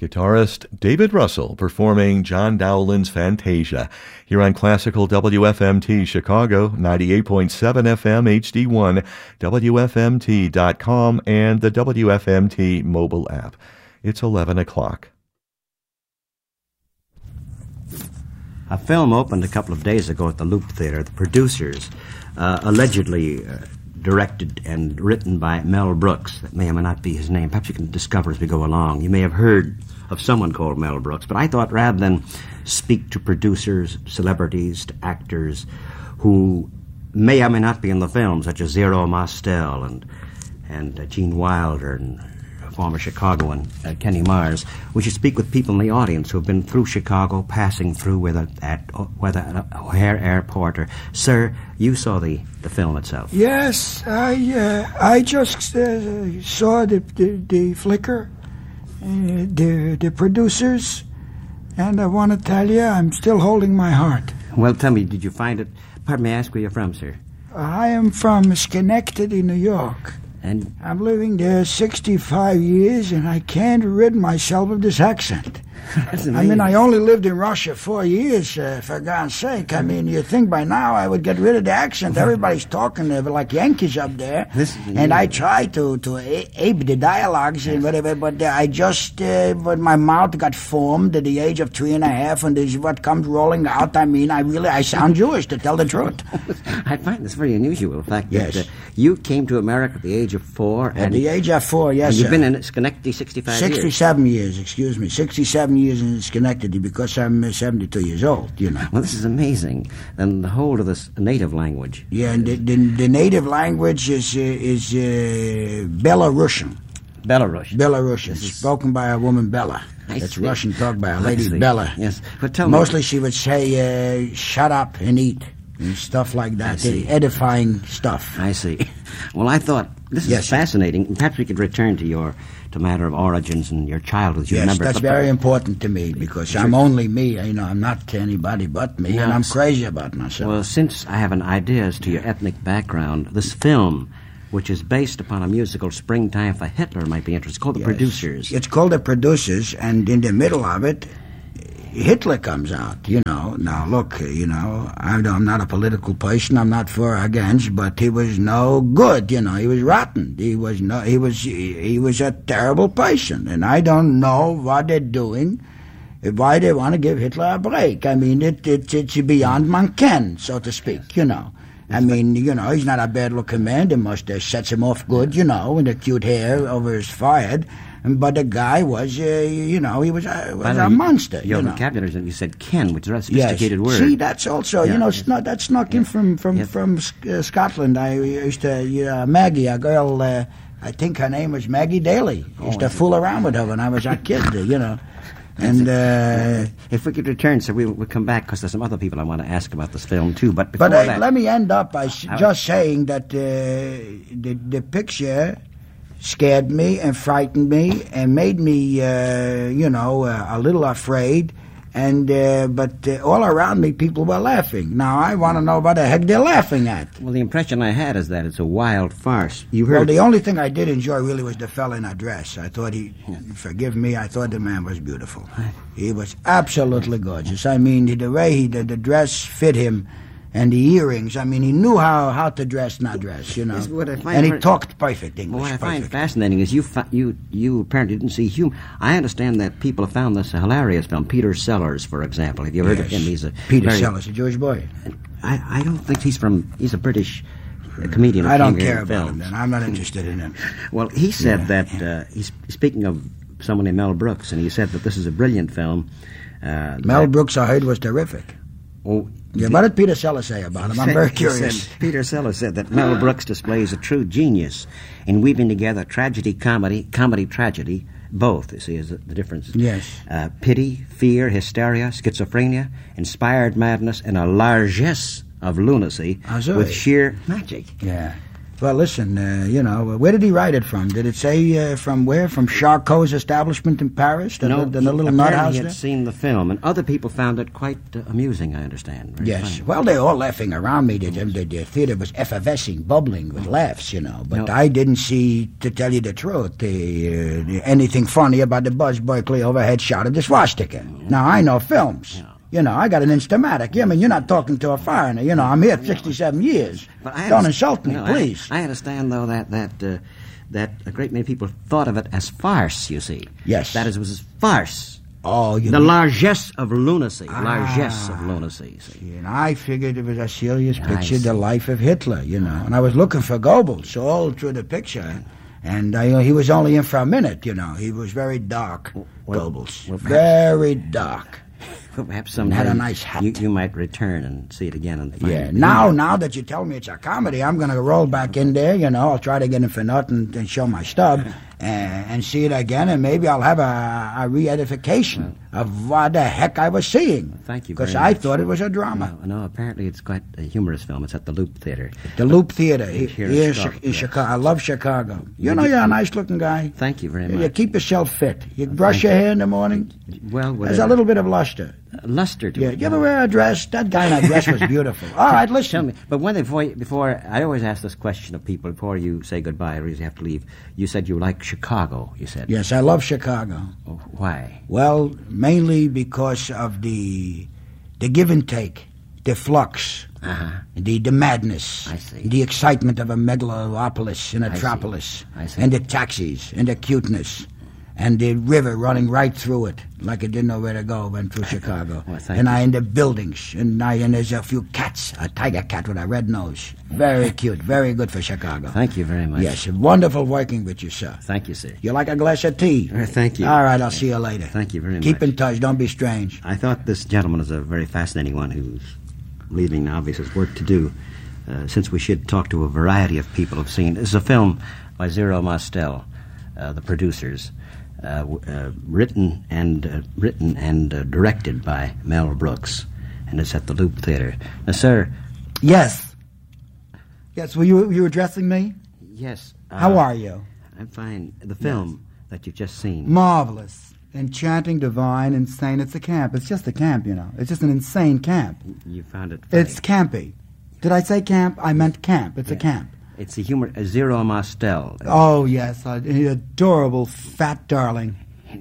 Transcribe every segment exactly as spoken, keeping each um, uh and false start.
Guitarist David Russell performing John Dowland's Fantasia here on Classical W F M T Chicago, ninety-eight point seven F M H D one, W F M T dot com, and the W F M T mobile app. It's eleven o'clock. A film opened a couple of days ago at the Loop Theater. The producers, uh, allegedly uh, directed and written by Mel Brooks. That may or may not be his name. Perhaps you can discover as we go along. You may have heard of someone called Mel Brooks, but I thought rather than speak to producers, celebrities, to actors who may or may not be in the film, such as Zero Mostel and and uh, Gene Wilder and former Chicagoan uh, Kenny Mars, we should speak with people in the audience who have been through Chicago, passing through, whether at whether at O'Hare Airport or... Sir, you saw the, the film itself. Yes, I uh, I just uh, saw the, the, the flicker, uh, the, the producers, and I want to tell you, I'm still holding my heart. Well, tell me, did you find it... Pardon me, ask where you're from, sir. I am from Schenectady, New York. And I'm living there sixty-five years, and I can't rid myself of this accent. I mean, I only lived in Russia four years, uh, for God's sake. I mean, you'd think by now I would get rid of the accent. Everybody's talking uh, like Yankees up there. This, and I try to, to a- ape the dialogues and whatever, but uh, I just, uh, but my mouth got formed at the age of three and a half, and this is what comes rolling out. I mean, I really, I sound Jewish, to tell the truth. I find this very unusual, the fact yes. that uh, you came to America at the age of four. At and the age of four, yes, and you've sir. been in Schenectady sixty-five years. sixty-seven years, excuse me. sixty-seven years in Schenectady because I'm uh, seventy-two years old, you know. Well, this is amazing. And the whole of this native language. Yeah, and the, the, the native language is uh, is uh, Belarusian. Belarus. Belarusian, Is... spoken by a woman, Bella. I That's see. Russian talk by a I lady, see. Bella. Yes, but tell Mostly me... she would say, uh, shut up and eat, and stuff like that. see. Edifying stuff. I see. Well, I thought this is Yes, sir. fascinating. Perhaps we could return to your to matter of origins and your childhood. You Yes, remember that's very important to me because I'm only me. You know, I'm not anybody but me, Now, and I'm crazy about myself. Well, since I have an idea as to your ethnic background, this film, which is based upon a musical Springtime for Hitler, might be interesting. It's called The Yes. Producers. It's called The Producers, and in the middle of it, Hitler comes out, you know. Now, look, you know, I don't- I'm not a political person. I'm not for or against, but he was no good, you know. He was rotten. He was no. He was. He, he was a terrible person, and I don't know what they're doing. Why they want to give Hitler a break? I mean, it, it it's beyond man can, so to speak, you know. I mean, you know, he's not a bad-looking man. The mustache sets him off good, you know, and the cute hair over his forehead. But the guy was, uh, you know, he was a, was a monster. Your you know. vocabulary, you said Ken, which is a Yes. sophisticated word. See, that's also, Yeah. you know, snuck, that snuck in from from Yeah. from uh, Scotland. I used to, uh, Maggie, a girl, uh, I think her name was Maggie Daly. I used Oh, to fool around with her when I was a kid, you know. And uh, if we could return, so we'll, we'll come back because there's some other people I want to ask about this film too. But before but uh, that, let me end up by s- I- just saying that uh, the the picture scared me and frightened me and made me, uh, you know, uh, a little afraid. And uh, but uh, all around me, people were laughing. Now I want to know what the heck they're laughing at. well, the impression I had is that it's a wild farce. You Well, heard the only thing I did enjoy really was the fella in a dress. I thought he, forgive me, I thought the man was beautiful. He was absolutely gorgeous. I mean, the, the way he, the, the dress fit him, and the earrings. I mean, he knew how, how to dress, not dress, you know. Yes, what I find And he very- talked perfect English. Well, what I find perfect. fascinating is you fi- you you apparently didn't see humor. I understand that people have found this a hilarious film. Peter Sellers, for example. Have you heard of Yes. him? He's a Peter very- Sellers, a Jewish boy. I, I don't think he's from. He's a British uh, comedian. who I don't came here care in about him, films. then. I'm not interested in him. Well, he said Yeah, that yeah. uh, he's speaking of someone named Mel Brooks, and he said that this is a brilliant film. Uh, Mel that- Brooks, I heard, was terrific. Oh, Yeah, what did Peter Sellers say about him? I'm said- very he curious. said- Peter Sellers said that Mel Brooks displays a true genius in weaving together tragedy, comedy, comedy, tragedy, both, you see, is the the difference. Yes. Uh, pity, fear, hysteria, schizophrenia, inspired madness, and a largesse of lunacy Ah, so with it- sheer magic. Yeah. Well, listen, uh, you know, where did he write it from? Did it say uh, from where? From Charcot's establishment in Paris? The, no, the, the little nut apparently house he had there? seen the film, and other people found it quite uh, amusing, I understand. Very Yes. funny. Well, they were all laughing around me. The, the, the theater was effervescing, bubbling with laughs, you know. But No. I didn't see, to tell you the truth, the, uh, the, anything funny about the Buzz Berkeley overhead shot of the swastika. Now, I know films. Yeah. You know, I got an Instamatic. Yeah, I mean, you're not talking to a foreigner. You know, I'm here sixty-seven years. But I Don't underst- insult me, no, I- please. I, understand, though, that that uh, that a great many people thought of it as farce. You see, Yes. that is, was farce. Oh, you The mean- largesse of lunacy. Ah. Largesse of lunacy. See. And I figured it was a serious I picture, see. the life of Hitler, you know. And I was looking for Goebbels all through the picture. And I, he was only in for a minute, you know. He was very dark, Well- Goebbels. well, perhaps- very dark. Well, perhaps someday had a nice hat. You, you might return and see it again. And find Yeah, it. now now that you tell me it's a comedy, I'm going to roll back in there, you know. I'll try to get in for nothing and show my stub and, and see it again, and maybe I'll have a, a re-edification of what the heck I was seeing. Thank you very Because I much. thought it was a drama. No, no, apparently it's quite a humorous film. It's at the Loop Theater. The Loop Theater he- Here in here in, Chicago, Chi- in yes. Chicago. I love Chicago. You Would know, you- you're a nice-looking guy. Thank you very You much. keep yourself fit. You brush thank your you. hair in the morning. Well, There's whatever. a little bit of luster. Uh, luster to Yeah, it. you ever wear a dress? That guy in that dress was beautiful. All right, listen. Tell me, but when they, before, before I always ask this question of people before you say goodbye, or you have to leave. You said you like Chicago. You said Yes, I love Chicago. Oh, why? Well, mainly because of the the give and take, the flux, Uh-huh. the the madness, I see. the excitement of a megalopolis, an I see. metropolis, I see. and the taxis, and the cuteness, and the river running right through it, like it didn't know where to go, went through Chicago. Well, thank and you. I in the buildings, and I and there's a few cats, a tiger cat with a red nose, very cute, very good for Chicago. Thank you very much. Yes, wonderful working with you, sir. Thank you, sir. You like a glass of tea? Uh, thank you. All right, I'll see you later. Thank you very Keep much. in touch. Don't be strange. I thought this gentleman is a very fascinating one who's leaving, obviously, his work to do. Uh, since we should talk to a variety of people who've seen. This is a film by Zero Mostel, uh, the producers, uh, w- uh, written and uh, written and uh, directed by Mel Brooks, and it's at the Loop Theater. Now, sir. Yes. Yes, were you, you addressing me? Yes. Uh, How are you? I'm fine. The film that you've just seen. Marvelous. Enchanting, divine, insane. It's a camp. It's just a camp, you know. It's just an insane camp. You found it funny. It's campy. Did I say camp? I meant camp. It's a Yeah. camp. It's a humor. Uh, Zero Mostel. Oh, yes. Uh, adorable, fat darling.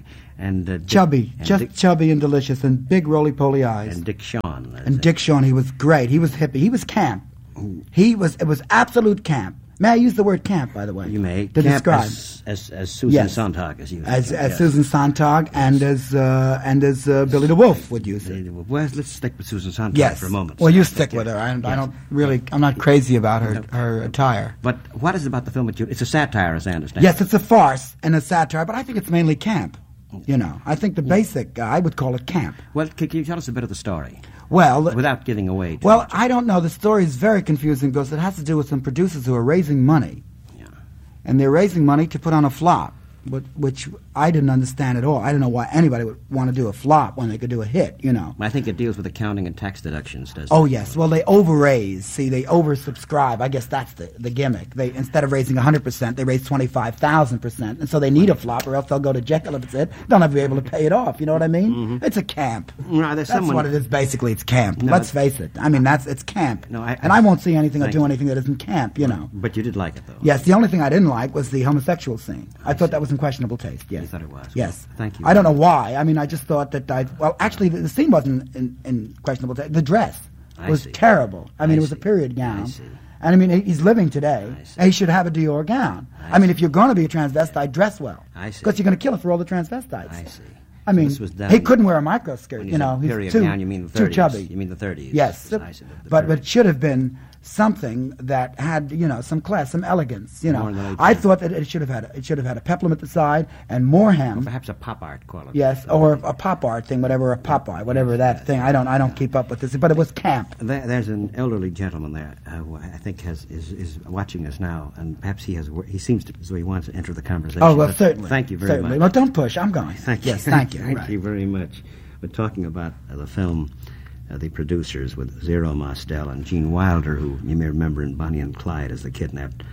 And uh, Dick- Chubby. and Just Dick, chubby and delicious and big roly-poly eyes. and Dick Shawn. uh, And Dick Shawn, he was great. He was hippie. He was camp. He was, it was absolute camp. May I use the word camp, by the way? You may. To Camp describe. As, as, as Susan Yes. Sontag as you As, as yes. Susan Sontag and as, uh, and as uh, Billy the Wolf would use it. Uh, Well, let's stick with Susan Sontag Yes. for a moment. Well, you I stick think, with yeah. her. I, I Yes. don't really, I'm not crazy about her, No. her attire. But what is it about the film that you... It's a satire, as I understand. Yes, it's a farce and a satire, but I think it's mainly camp. You know, I think the basic, uh, I would call it camp. Well, can, can you tell us a bit of the story? Well, Without giving away too well, much. I don't know. The story is very confusing because it has to do with some producers who are raising money. Yeah. And they're raising money to put on a flop, but, which I didn't understand at all. I don't know why anybody would want to do a flop when they could do a hit, you know. I think it deals with accounting and tax deductions, doesn't Oh it? yes, well they overraise. See, they oversubscribe. I guess that's the, the gimmick. They instead of raising one hundred percent, they raise twenty-five thousand percent, and so they need a flop, or else they'll go to Jekyll if it's it. They'll never be able to pay it off. You know what I mean? It's a camp. No, there's That's someone- what it is. Basically, it's camp. No, Let's it's- face it. I mean, that's it's camp. No, I- and I won't see anything or Thank do you. anything that isn't camp. You know. But you did like it, though. Yes, the only thing I didn't like was the homosexual scene. I, thought that was in questionable taste. Yes. You thought it was? Yes. Well, thank you. I don't know why. I mean, I just thought that I. Well, actually, the, the scene wasn't in, in questionable taste. The dress I was see. terrible. I mean, I it was a see. period I gown. see. And I mean, he- he's living today. I see. He should have a Dior gown. I I, mean, see. if you're going to be a transvestite, dress well. I see. Because you're going to kill it for all the transvestites. I see. I mean, This was done- he couldn't wear a micro skirt. When You know, said he's period too, gown, you mean the too thirties. chubby. You mean the thirties. Yes, I see, the- the but but period. it should have been something that had, you know, some class, some elegance. You know, More than I I did. thought that it should have had it should have had a peplum at the side and more hem. Perhaps a pop art quality. Yes, or a pop art thing, whatever a Popeye, whatever that thing. I don't I don't keep up with this, but it was camp. There, there's an elderly gentleman there uh, who I think has is, is watching us now, and perhaps he has. wor- He seems to, as though he wants to enter the conversation. Oh well, but certainly. Thank you very certainly. much. Well, don't push. I'm going. Thank you. Yes, thank you. thank Right. you very much. We're talking about uh, the film, uh, the producers with Zero Mostel and Gene Wilder, who you may remember in Bonnie and Clyde as the kidnapped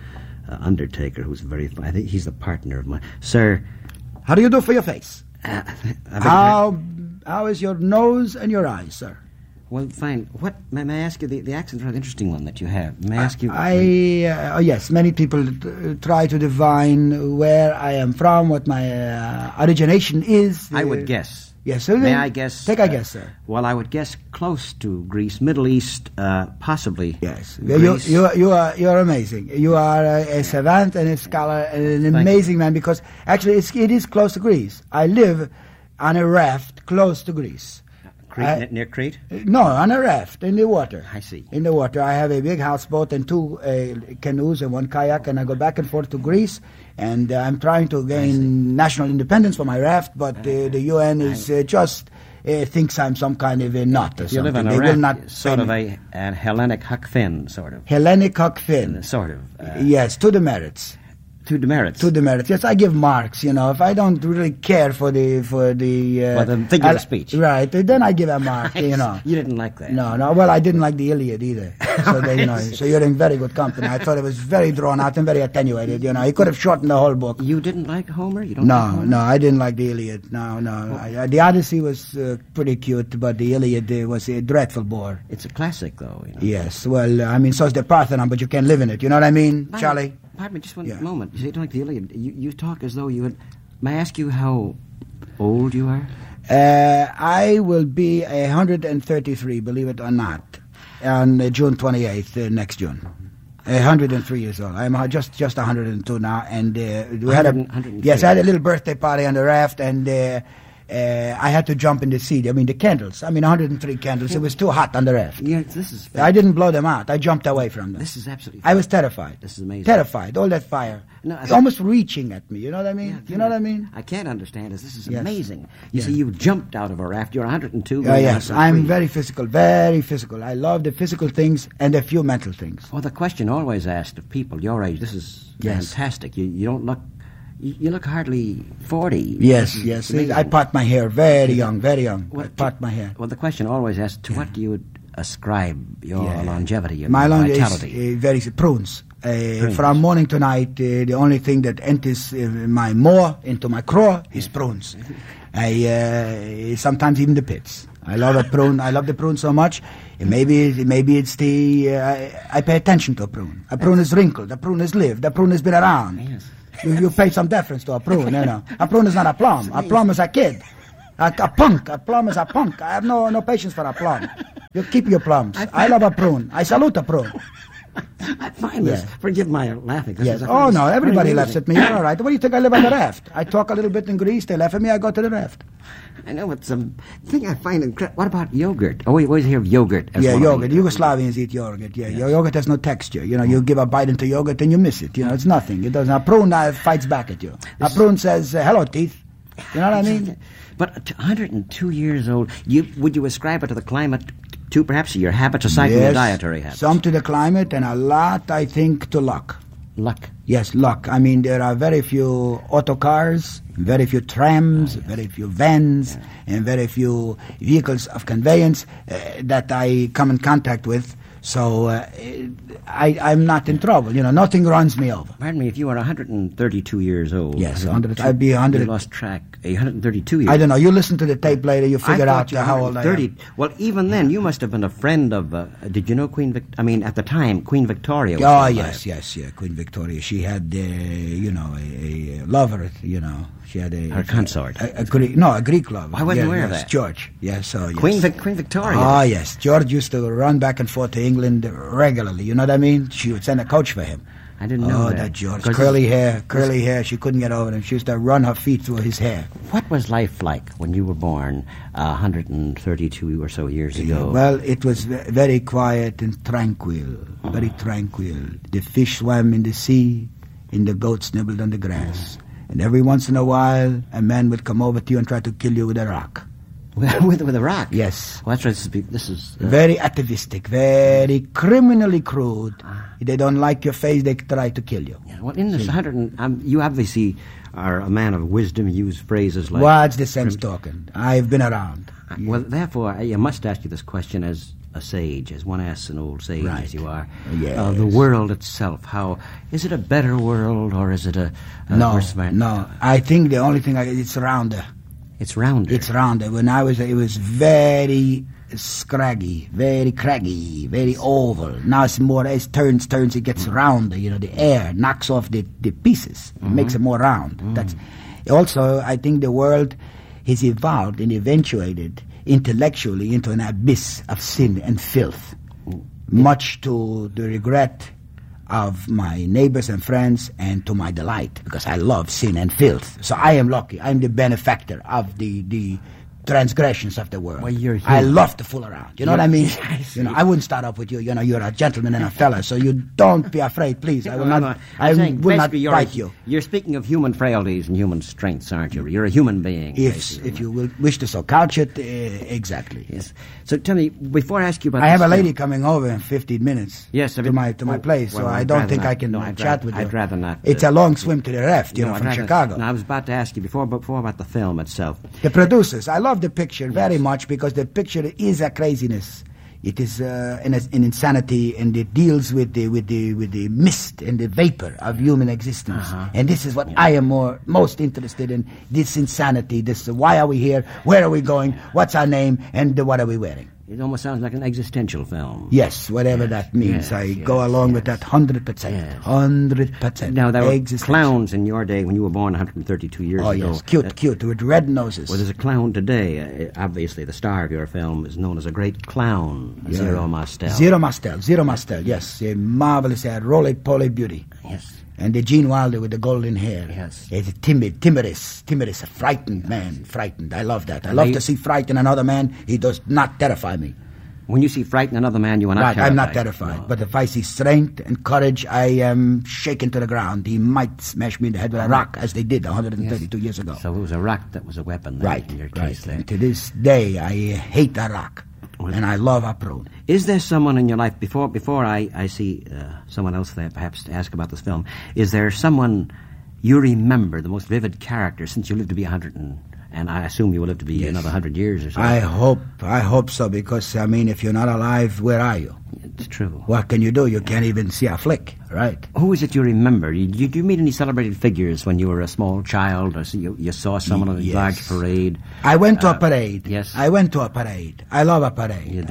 uh, undertaker who's very fine. I think he's the partner of mine. Sir. How do you do for your face? Uh, how, how is your nose and your eyes, sir? Well, fine. What may, may I ask you? The, the accent's a rather interesting one that you have. May I ask you? I uh, oh, yes. Many people t- try to divine where I am from, what my uh, origination is. I would guess. Yes, sir. May I guess? Take uh, a guess, sir. Well, I would guess close to Greece, Middle East, uh, possibly. Yes, Greece. you, you, you are you are amazing. You are a, a savant and a scholar and an Thank amazing you. man. Because actually, it's, it is close to Greece. I live on a raft close to Greece. Crete, I, near Crete? No, on a raft in the water. I see. In the water. I have a big houseboat and two uh, canoes and one kayak, and I go back and forth to Greece. And uh, I'm trying to gain national independence for my raft, but uh, the U N is uh, just uh, thinks I'm some kind of a nut or You something. live on a they raft, will not sort of pay me. a, a Hellenic Huck Finn, sort of. Hellenic Huck Finn. Sort of. Uh, Yes, to the merits. To demerits. To the merits. Yes, I give marks. You know, if I don't really care for the for the uh, For the figure of I'll- speech. right? Then I give a mark. You know. You didn't like that. No, no. Well, I didn't like the Iliad either. So they, you know, so you're in very good company. I thought it was very drawn out and very attenuated. You know, he could have shortened the whole book. You didn't like Homer? You don't like No, Homer? no, I didn't like the Iliad. No, no. I, I, the Odyssey was uh, pretty cute, but the Iliad uh, was a dreadful bore. It's a classic, though. You know. Yes. Well, I mean, so is the Parthenon, but you can't live in it. You know what I mean, Pardon- Charlie? Pardon me, just one Yeah. moment. You say you don't like the Iliad. You, you talk as though you had... May I ask you how old you are? Uh, I will be one hundred thirty-three, believe it or not, on uh, June twenty-eighth, uh, next June. one hundred three years old. I'm uh, just just one hundred two now, and uh, we had a one hundred yes, I had a little birthday party on the raft, and uh, uh, I had to jump in the sea. I mean, the candles. I mean, one hundred three candles. It was too hot on the raft. Yeah, this is... I didn't blow them out. I jumped away from them. This is absolutely... I was terrified. This is amazing. Terrified. All that fire. No, I- It's almost reaching at me. You know what I mean? Yeah, you know what I mean? I can't understand this. This is Yes. amazing. You Yeah. see, you jumped out of a raft. You're one hundred two. Uh, going yes, out I'm free. very physical, very physical. I love the physical things and a few mental things. Well, the question always asked of people your age, this is Yes. fantastic. You, you don't look... You, you look hardly forty. Yes, This is yes. amazing. I part my hair very young, very young. Well, I part my hair. Well, the question always asked, to what do you ascribe your Yeah. longevity, your My long is vitality? uh, very prunes. Uh, from morning to night, uh, the only thing that enters uh, my maw into my craw is prunes. I uh, sometimes even the pits. I love a prune. I love the prune so much. And maybe maybe it's the uh, I, I pay attention to a prune. A prune is wrinkled. A prune has lived. A prune has been around. Yes. You, you pay some deference to a prune. You know, a prune is not a plum. A plum is a kid. A, a punk. A plum is a punk. I have no no patience for a plum. You keep your plums. I love a prune. I salute a prune. I find this... Yeah. Forgive my laughing. This Yes. is- I Oh find no, this everybody very laughs amusing. at me. You're all right. What do you think? I live on the raft. I talk a little bit in Greece. They laugh at me. I go to the raft. I know it's um thing I find incredible. What about yogurt? Oh, we always hear of yogurt. As Yeah, one of yogurt. the- Yugoslavians eat yogurt. Yeah, your yogurt has no texture. You know, you give a bite into yogurt and you miss it. You know, it's nothing. It doesn't. A prune uh, fights back at you. A prune says, uh, "Hello, teeth." You know what I mean? But t- one hundred two years old, you would you ascribe it to the climate, to perhaps your habits, aside from your dietary habits? Some to the climate and a lot, I think, to luck. Luck. Yes, luck. I mean, there are very few autocars, very few trams, Oh, very few vans, and very few vehicles of conveyance uh, that I come in contact with. So uh, I, I'm not in trouble. You know, nothing runs me over. Pardon me, if you were one hundred thirty-two years old. Yes, one one hundred hundred I'd be one hundred You lost track. one hundred thirty-two years. I don't know. You listen to the tape later, you I figure thought out you uh, were how old I thirty. am. Well, even then, you must have been a friend of. Uh, did you know Queen Vic? I mean, at the time, Queen Victoria. Was Oh, alive. yes, yes, yeah. Queen Victoria. She had, uh, you know, a, a lover, you know. She had a... Her consort. A, a Greek, no, a Greek lover. I wasn't Yeah, aware of yes, that. George. Yes, so, yes. Queen Vic- Queen Victoria. Oh, yes. George used to run back and forth to England regularly. You know what I mean? She would send a coach for him. I didn't know oh, that. that George. 'Cause Curly this- hair, curly hair. She couldn't get over him. She used to run her feet through his hair. What was life like when you were born uh, one hundred thirty-two or so years ago? Well, it was ve- very quiet and tranquil. Very tranquil. The fish swam in the sea, and the goats nibbled on the grass. And every once in a while, a man would come over to you and try to kill you with a rock. with, with a rock? Yes. Well, that's right. This is... This is uh, Very atavistic, very criminally crude. They don't like your face, they try to kill you. yeah, well, in this one hundred... And, um, you obviously are a man of wisdom. You use phrases like... What's the sense talking? I've been around. Well, therefore, I I must ask you this question as a sage, as one asks an old sage Right. as you are, Yes. uh, the world itself, how is it a better world or is it a, a No, worse man? no. I think the only thing I, it's rounder. It's rounder. It's rounder. When I was, it was very scraggy, very craggy, very oval. Now it's more. As turns, turns, it gets rounder. You know, the air knocks off the, the pieces, it makes it more round. That's also. I think the world has evolved and eventuated intellectually into an abyss of sin and filth, much to the regret of my neighbors and friends and to my delight, because I love sin and filth. So I am lucky. I'm the benefactor of the, the transgressions of the world. Well, you're I human. love to fool around. You know what I mean? I see. You know, I wouldn't start off with you. You know, you're a gentleman and a fella, so you don't be afraid, please. I will No, not. no, I I'm saying will not basically you're bite a- you. You're speaking of human frailties and human strengths, aren't you? You're a human being. If basically. if you will wish to so couch it, uh, exactly. Yes. So tell me, before I ask you about I have this a lady film- coming over in fifteen minutes. Yes, I to mean- my to my oh, place, well, so I I'd don't rather think not. I can No, I'd chat rather- with you. I'd rather not, It's uh, a long swim to the left, you No, know, I'd from rather- Chicago. No, I was about to ask you before, before about the film itself. The producers, I love the picture very much because the picture is a craziness. It is uh, an, an insanity, and it deals with the with the with the mist and the vapor of human existence. Uh-huh. And this is what I am more most interested in: this insanity. This why are we here? Where are we going? What's our name? And uh, what are we wearing? It almost sounds like an existential film. Yes, whatever that means. yes, I yes, go along with yes. that hundred percent. Yes. Hundred percent. Now, there were Existential. clowns in your day when you were born one hundred thirty-two years Oh ago. yes, cute, Uh, cute, with red noses. Well, there's a clown today. Uh, obviously, the star of your film is known as a great clown, Yeah. Zero Mostel. Zero Mostel, Zero Mostel, yes. A marvelous, a roly-poly beauty. Yes. And the Gene Wilder with the golden hair. Yes. It's a timid, timorous, timorous, a frightened man, frightened. I love that. I love They- to see frighten another man. He does not terrify me. When you see frighten another man, you are not Right, terrified. I'm not terrified. No. But if I see strength and courage, I am shaken to the ground. He might smash me in the head with a rock, as they did one hundred thirty-two years ago. So it was a rock that was a weapon then, right, in your right. case there. And to this day, I hate that rock. Well- And I love a prune. Is there someone in your life, before before I, I see uh, someone else there perhaps to ask about this film, is there someone you remember, the most vivid character, since you lived to be one hundred and, and I assume you will live to be Yes. another one hundred years or so? I hope, I hope so, because, I mean, if you're not alive, where are you? It's true. What can you do? You can't even see a flick, right? Who is it you remember? Did you, did you meet any celebrated figures when you were a small child, or so you, you saw someone on a Yes. large parade? I went to Uh, a parade. yes. I went to a parade. I love a parade. You do.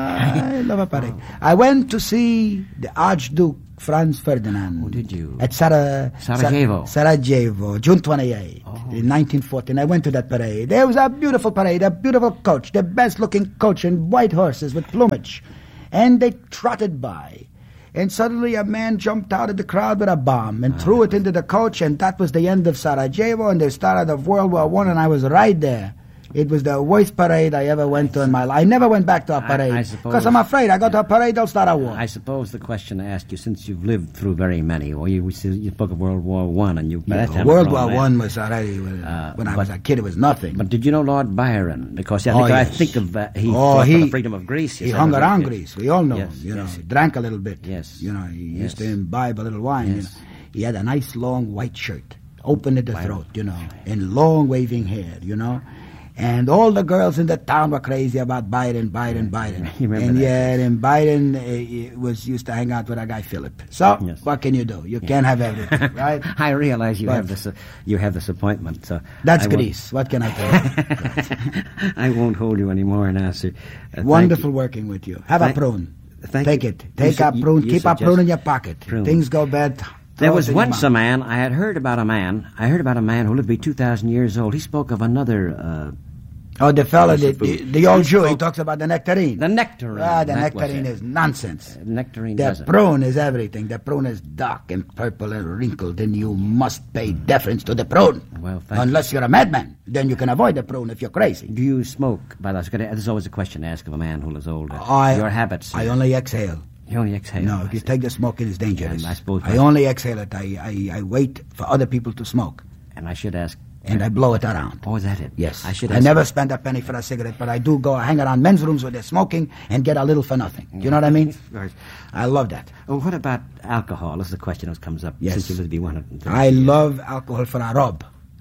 I love a parade. I went to see the Archduke Franz Ferdinand. Oh, did you? At Sara- Sarajevo. Sa- Sarajevo, June twenty-eighth, Oh. in nineteen fourteen. I went to that parade. There was a beautiful parade, a beautiful coach, the best-looking coach, and white horses with plumage. And they trotted by. And suddenly a man jumped out of the crowd with a bomb and threw it into the coach, and that was the end of Sarajevo and the start of World War One, and I was right there. It was the worst parade I ever went to in my life. I never went back to a I- I parade suppose- because I'm afraid I go to a parade, they'll start a war. I suppose the question I ask you, since you've lived through very many, or you, you spoke of World War One, and you by Yeah, that time World a grown War man. One was already when, Uh, when I but- was a kid. It was nothing. But did you know Lord Byron? Because I Oh, think, I yes. think of uh, he Oh, fought he- for the freedom of Greece. he yes, I hung was- around yes. Greece. We all know Yes, him. You know, yes. he drank a little bit. Yes. You know, he used Yes. to imbibe a little wine. You know. Yes. He had a nice long white shirt, open at the Byron. throat. You know, and long waving hair. You know. And all the girls in the town were crazy about Biden, Biden, Biden. You remember and that, yet, and Biden uh, was used to hang out with a guy Philip. So, Yes. what can you do? You can't have everything, right? I realize you But- have this. Uh, you have this appointment. So That's I won't- Greece. What can I tell you? I won't hold you anymore, Nancy. Uh, thank Wonderful you. working with you. Have Thank- a prune. thank Take you. it. You Take su- a you- prune. you Keep a suggest prune in your pocket. prune. Things go bad. There throw was it in your once mouth. a man. I had heard about a man. I heard about a man who lived to be two thousand years old. He spoke of another. Uh, Oh, the fellow, the, Yes, the, food. the old He Jew, he spoke- talks about the nectarine. the nectarine. Ah, the that was nectarine it. is nonsense. Uh, nectarine The doesn't. prune is everything. The prune is dark and purple and wrinkled, and you must pay deference to the prune. Well, thank Unless you're a madman. Then you can avoid the prune if you're crazy. Do you smoke? By the way, this is always a question to ask of a man who is older. I, Your habits. I only exhale. You only exhale. No, if you take the smoking, it's dangerous. Yeah, I suppose I my- only exhale it. I, I, I wait for other people to smoke, And I should ask. and I blow it around. Oh, is that it? Yes. I should I ask. never spend a penny for a cigarette, but I do go hang around men's rooms where they're smoking and get a little for nothing. You know what I mean? Right. I love that. Oh, what about alcohol? This is a question that comes up Yes. since you live to be one hundred thirty. I love alcohol for a rub.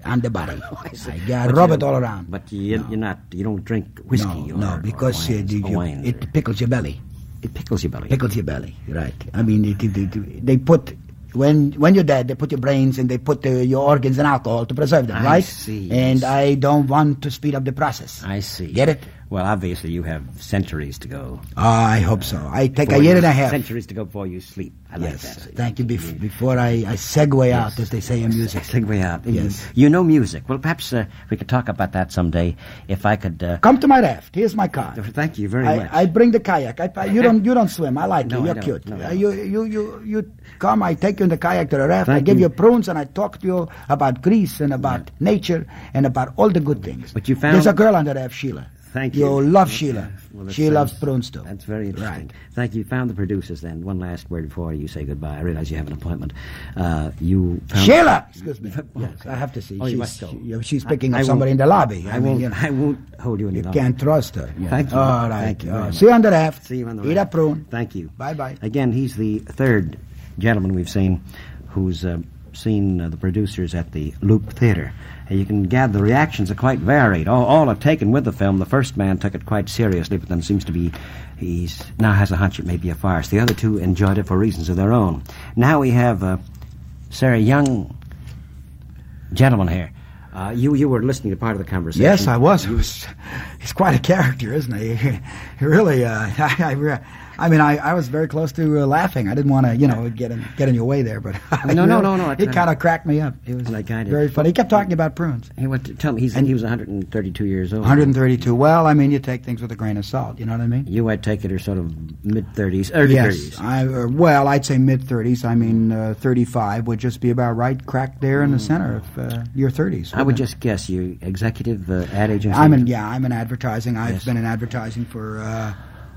on the body. I see. I yeah, But rub you it all don't- around. But you, No. you're not. You don't drink whiskey. no, or, no, because or uh, wines, you- or you- wines, or- it pickles your belly. it pickles your belly. Pickles your belly, right? I mean, it, it, it, they put when when you're dead, they put your brains and they put uh, your organs in alcohol to preserve them, I right? see, And yes. I don't want to speed up the process. I see. Get it? Well, obviously you have centuries to go. I hope so. I take a Before year you- and a half. Centuries to go before you sleep. I like Yes, that. thank you. Bef- before I, I segue out, as they say in music. Segue out. Yes. You, you know music. Well, perhaps uh, we could talk about that someday. If I could. Uh, Come to my raft. Here's my car. Thank you very I, much. I bring the kayak. I, you don't you don't swim. I like No, you. I You're don't. cute. No, I Uh, don't. you you you you come. I take you in the kayak to the raft. I Thank give you. you prunes and I talk to you about Greece and about nature and about all the good things. But you found- There's a girl on the raft, Sheila. Thank you. You love That's, Sheila. uh, well, that she sounds- loves prunes too. That's very interesting. Right. Thank you. Found the producers then. One last word before you say goodbye. I realize you have an appointment. Uh, you found Sheila! Excuse me. Oh, Yes, I have to see. Oh, you she's, must go. she- she's picking I up won't- somebody in the lobby. I, mean, won't. you know, I won't hold you any you longer. can't trust her. Yeah. Thank you. All right. Thank you very Uh, much. see you on the raft. See you on the Eat raft. a prune. Thank you. Bye-bye. Again, he's the third gentleman we've seen who's uh, seen uh, the producers at the Loop Theater. And you can gather the reactions are quite varied. All, all have taken with the film. The first man took it quite seriously, but then seems to be, he's now has a hunch it may be a farce. The other two enjoyed it for reasons of their own. Now we have a very young gentleman here. Uh, you you were listening to part of the conversation. Yes, I was. It was. He's quite a character, isn't he? He really. Uh, I, I, re- I mean, I, I was very close to uh, laughing. I didn't want to, you know, get in get in your way there, but No, no, no, no, I He kinda- kind of cracked me up. It was Like I did. very funny. He kept talking about prunes. He went to, tell me he's, he was one hundred thirty-two years old. one hundred thirty-two. Well, I mean, you take things with a grain of salt. You know what I mean? You, I take it, are sort of mid-thirties, early Yes. thirties. I, uh, well, I'd say mid thirties. I mean, uh, thirty-five would just be about right, crack there in the center of uh, your thirties. I would wouldn't it? just guess you executive uh, ad agency. I'm in. Yeah, I'm in advertising. I've Yes. been in advertising for uh,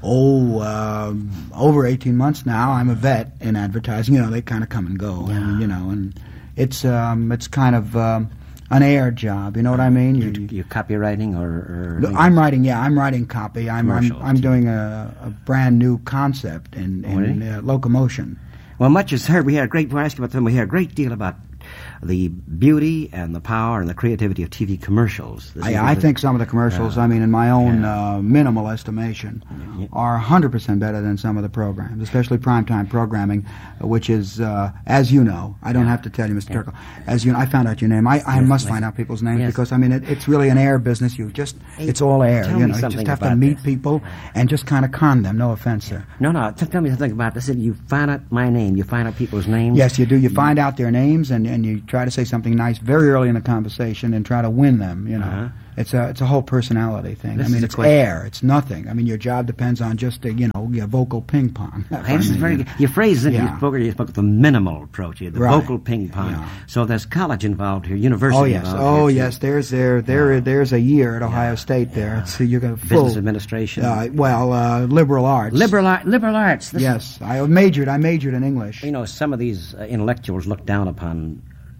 oh um, over eighteen months now. I'm a vet in advertising. You know, they kind of come and go. Yeah. And, you know, and it's um, it's kind of um, an air job. You know what I mean? You, You- you copywriting or? or Look, I'm writing. Yeah, I'm writing copy. I'm I'm, Commercial. I'm doing a, a brand new concept in, Oh, in really? uh, locomotion. Well, much is heard. We had a great. When I asked you about them, we heard a great deal about the beauty and the power and the creativity of T V commercials. This is I, I the- think some of the commercials, Uh, I mean, in my own yeah. uh, minimal estimation, Yeah. are one hundred percent better than some of the programs, especially primetime programming, uh, which is, uh, as you know, I don't have to tell you, Mister Turkle, as you know, I found out your name. I, I Yes, must yes. find out people's names Yes. because, I mean, it, it's really an air business. You just, Hey, it's all air. tell You me know, you something just have to about meet this. people and just kind of con them. No offense, sir. No, no. T- tell me something about this. You find out my name. You find out people's names. Yes, you do. You find out their names and, and you try to say something nice very early in the conversation and try to win them, you know. Uh-huh. It's a it's a whole personality thing. This I mean, is a it's question. air. It's nothing. I mean, your job depends on just, uh, you know, your vocal ping pong. Hey, this I is mean, very good. Your phrase, Yeah. you spoke, you spoke of the minimal approach here, the Right. vocal ping pong. Yeah. So there's college involved here, university Oh, yes. involved Oh, here, too. yes. There's there there there's a year at Ohio State there. Yeah. It's, you're going to full. Business administration. Uh, well, uh, liberal arts. liberal, art, liberal arts. This Yes. I majored. I majored in English. You know, some of these uh, intellectuals look down upon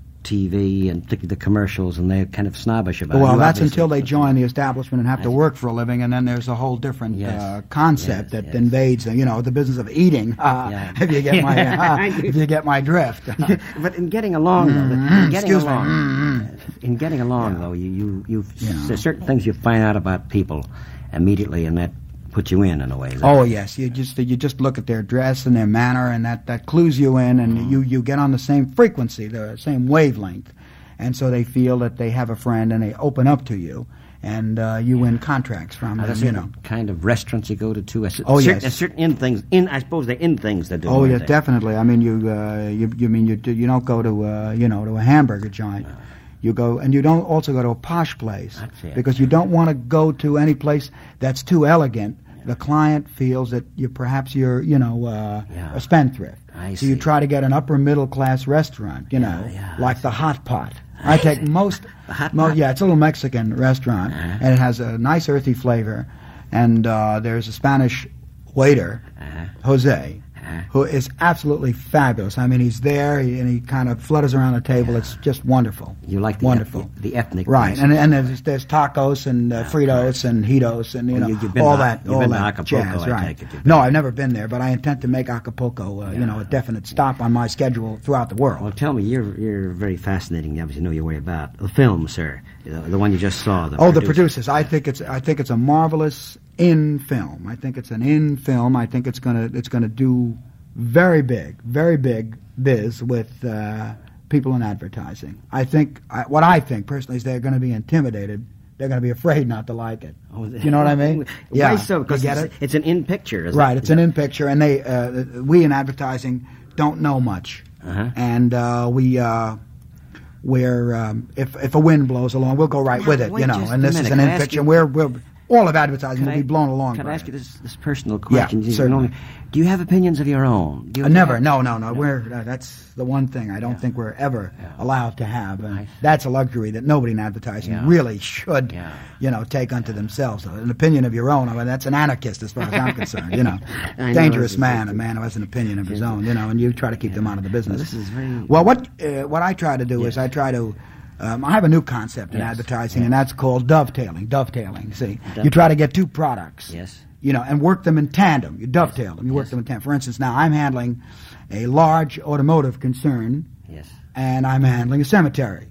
T V and particularly the commercials, and they're kind of snobbish about it. Well, You that's obviously- until they join the establishment and have to I see. work for a living, and then there's a whole different Yes. uh, concept Yes, that yes. invades, uh, you know, the business of eating. Uh, Yeah. If you get my, uh, I do. if you get my drift. But in getting along, though, the- Mm, in getting excuse me. along, Mm, in getting along, though, you you you Yeah. there's certain things you find out about people immediately, and that puts you in in a way. Is that Oh right? yes, you just you just look at their dress and their manner, and that, that clues you in, and Mm. you, you get on the same frequency, the same wavelength, and so they feel that they have a friend, and they open up to you, and uh, you win contracts from Are there them. You certain know. kind of restaurants you go to too? A cer- Oh, certain, yes. a certain in things. In I suppose they're in things that do. Oh aren't yes, they? definitely. I mean, you uh, you you mean you do- you don't go to uh, you know to a hamburger joint. You go, and you don't also go to a posh place That's it. because you don't want to go to any place that's too elegant. The client feels that you perhaps you're you know uh, Yeah. a spendthrift. I so you see. try to get an upper middle class restaurant, you know, yeah, like the Hot Pot. I take most, The Hot mo- Pot? yeah, it's a little Mexican restaurant, Uh-huh. and it has a nice earthy flavor, and uh, there's a Spanish waiter, Uh-huh. Jose. who is absolutely fabulous. I mean, he's there he, and he kind of flutters around the table. It's just wonderful. You like the wonderful, eth- the ethnic, right? And and there's, there's tacos and uh, Fritos and Hitos and you well, know you, you've been all to, that. You've all been that to Acapulco, jazz, I right? take it. No, I've never been there, but I intend to make Acapulco, uh, yeah. you know, a definite stop on my schedule throughout the world. Well, tell me, you're you're very fascinating. You obviously know your way about the film, sir. The, the one you just saw. The oh, producer. the producers. I think it's I think it's a marvelous in film. I think it's an in film. I think it's gonna it's gonna do very big, very big biz with uh, people in advertising. I think I, what I think personally is they're going to be intimidated. They're going to be afraid not to like it. Oh, you know what I mean? yeah. Why so? Because it's, it? it's an in picture, isn't right? it? It's an in picture, and they uh, we in advertising don't know much, uh-huh. and uh, we. Uh, Where um, if if a wind blows along, we'll go right now, with it, wait you know. just And a this minute. is an Can I in ask picture. you- We're we're all of advertising Can will I, be blown along. Can by I ask it. you this this personal question? Yeah, You certainly. only- do you have opinions of your own? Do you Uh, never. have- No, no, no. We're uh, that's the one thing I don't Yeah. think we're ever Yeah. allowed to have, and I see. that's a luxury that nobody in advertising Yeah. really should, Yeah. you know, take unto themselves. An opinion of your own. I mean, that's an anarchist as far as I'm concerned. You know, I know, dangerous it's- man, it's- a man who has an opinion of his own. You know, and you try to keep them out of the business. Well, this is very- Well, what uh, what I try to do Yes. is I try to. Um, I have a new concept in Yes. advertising, Yes. and that's called dovetailing. Dovetailing. See, Dove- you try to get two products. Yes. You know, and work them in tandem. You dovetail them. You work Yes. them in tandem. For instance, now I'm handling a large automotive concern, Yes. and I'm handling a cemetery.